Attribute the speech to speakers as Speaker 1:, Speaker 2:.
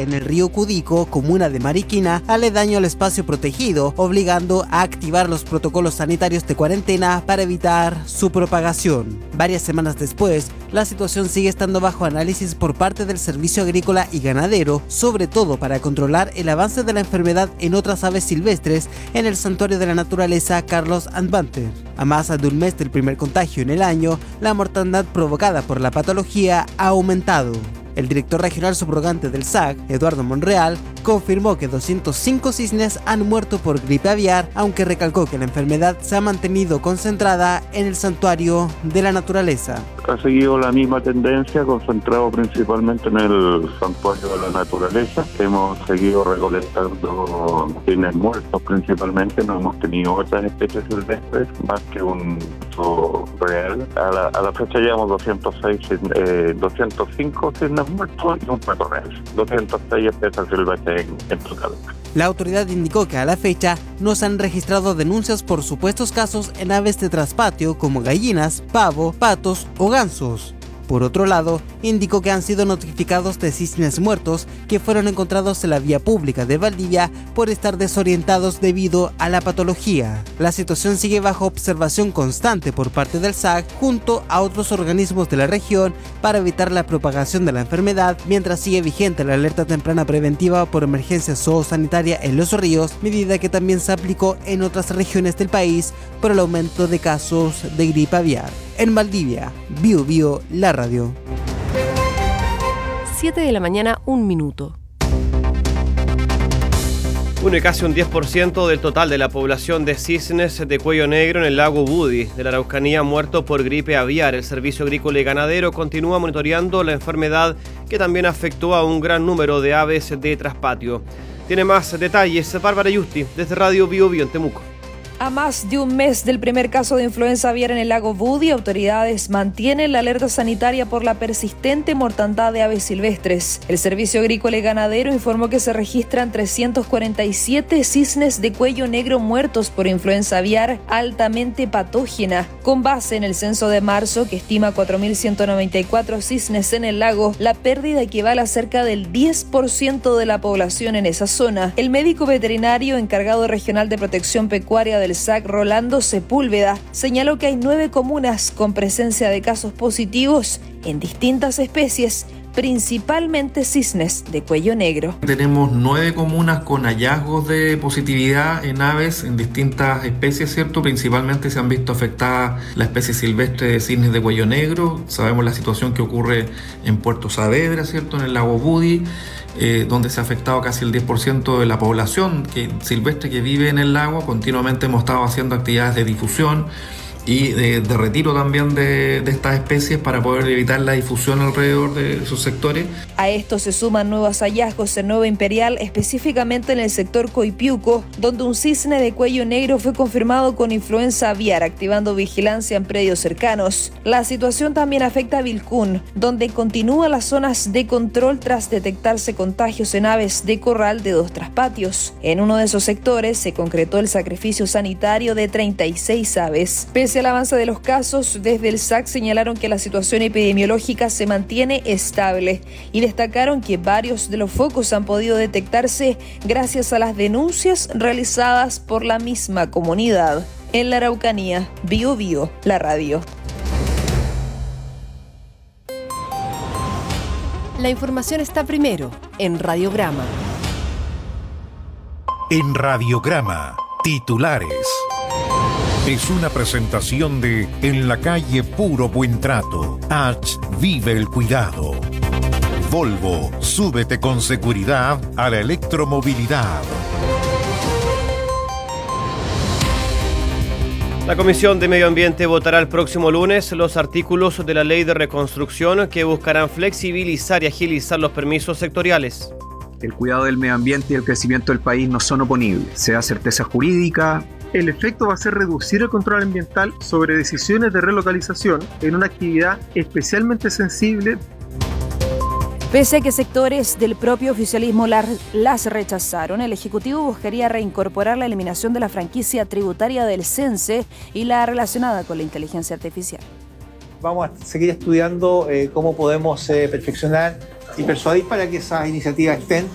Speaker 1: en el río Cudico, comuna de Mariquina, aledaño al espacio protegido, obligando a activar los protocolos sanitarios de cuarentena para evitar su propagación. Varias semanas después, la situación sigue estando bajo análisis por parte del Servicio Agrícola y Ganadero, sobre todo para controlar el avance de la enfermedad en otras aves silvestres en el Santuario de la Naturaleza Carlos Anbanter. A más de un mes del primer contagio en el año, la mortandad provocada por la patología ha aumentado. El director regional subrogante del SAC, Eduardo Monreal, confirmó que 205 cisnes han muerto por gripe aviar, aunque recalcó que la enfermedad se ha mantenido concentrada en el Santuario de la Naturaleza.
Speaker 2: Ha seguido la misma tendencia, concentrado principalmente en el Santuario de la Naturaleza. Hemos seguido recolectando cisnes muertos principalmente, no hemos tenido otras especies silvestres más que un uso real. A la fecha llevamos 205 cisnes muertos y un pato real. 206 especies silvestres en total.
Speaker 1: La autoridad indicó que a la fecha no se han registrado denuncias por supuestos casos en aves de traspatio como gallinas, pavo, patos o gansos. Por otro lado, indicó que han sido notificados de cisnes muertos que fueron encontrados en la vía pública de Valdivia por estar desorientados debido a la patología. La situación sigue bajo observación constante por parte del SAC junto a otros organismos de la región para evitar la propagación de la enfermedad, mientras sigue vigente la alerta temprana preventiva por emergencia zoosanitaria en Los Ríos, medida que también se aplicó en otras regiones del país por el aumento de casos de gripe aviar. En Valdivia, Bio Bio, la radio.
Speaker 3: 7 de la mañana, 1 minuto.
Speaker 4: Casi un 10% del total de la población de cisnes de cuello negro en el lago Budi de la Araucanía muerto por gripe aviar. El Servicio Agrícola y Ganadero continúa monitoreando la enfermedad que también afectó a un gran número de aves de traspatio. Tiene más detalles Bárbara Yusti desde Radio Bio Bio en Temuco.
Speaker 5: A más de un mes del primer caso de influenza aviar en el lago Budi, autoridades mantienen la alerta sanitaria por la persistente mortandad de aves silvestres. El Servicio Agrícola y Ganadero informó que se registran 347 cisnes de cuello negro muertos por influenza aviar altamente patógena. Con base en el censo de marzo, que estima 4.194 cisnes en el lago, la pérdida equivale a cerca del 10% de la población en esa zona. El médico veterinario encargado regional de protección pecuaria del SAC, Rolando Sepúlveda, señaló que hay 9 comunas con presencia de casos positivos en distintas especies, principalmente cisnes de cuello negro.
Speaker 6: Tenemos 9 comunas con hallazgos de positividad en aves en distintas especies, ¿cierto? Principalmente se han visto afectadas la especie silvestre de cisnes de cuello negro. Sabemos la situación que ocurre en Puerto Saavedra, ¿cierto? En el lago Budi, donde se ha afectado casi el 10% de la población silvestre que vive en el lago. Continuamente hemos estado haciendo actividades de difusión y de retiro también de estas especies para poder evitar la difusión alrededor de esos sectores.
Speaker 5: A esto se suman nuevos hallazgos en Nueva Imperial, específicamente en el sector Coipiuco, donde un cisne de cuello negro fue confirmado con influenza aviar, activando vigilancia en predios cercanos. La situación también afecta a Vilcún, donde continúan las zonas de control tras detectarse contagios en aves de corral de 2 traspatios. En uno de esos sectores se concretó el sacrificio sanitario de 36 aves. Pese al avance de los casos, desde el SAC señalaron que la situación epidemiológica se mantiene estable y destacaron que varios de los focos han podido detectarse gracias a las denuncias realizadas por la misma comunidad. En la Araucanía, Bio Bio, la radio.
Speaker 3: La información está primero en Radiograma.
Speaker 7: En Radiograma, titulares. Es una presentación de En la calle Puro Buen Trato. H. Vive el cuidado. Volvo, súbete con seguridad a la electromovilidad.
Speaker 4: La Comisión de Medio Ambiente votará el próximo lunes los artículos de la Ley de Reconstrucción que buscarán flexibilizar y agilizar los permisos sectoriales.
Speaker 8: El cuidado del medio ambiente y el crecimiento del país no son oponibles. Se da certeza jurídica.
Speaker 9: El efecto va a ser reducir el control ambiental sobre decisiones de relocalización en una actividad especialmente sensible.
Speaker 5: Pese a que sectores del propio oficialismo las rechazaron, el Ejecutivo buscaría reincorporar la eliminación de la franquicia tributaria del CENSE y la relacionada con la inteligencia artificial.
Speaker 10: Vamos a seguir estudiando cómo podemos perfeccionar y persuadir para que esas iniciativas estén